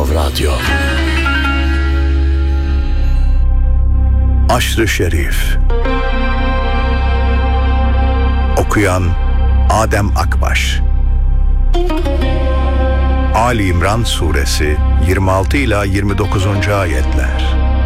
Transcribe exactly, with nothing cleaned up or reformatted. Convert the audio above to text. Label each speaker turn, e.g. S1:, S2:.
S1: Vav Radyo.
S2: Aşr-ı Şerif. Okuyan Adem Akbaş. Ali İmran Suresi yirmi altı ila yirmi dokuzuncu ayetler.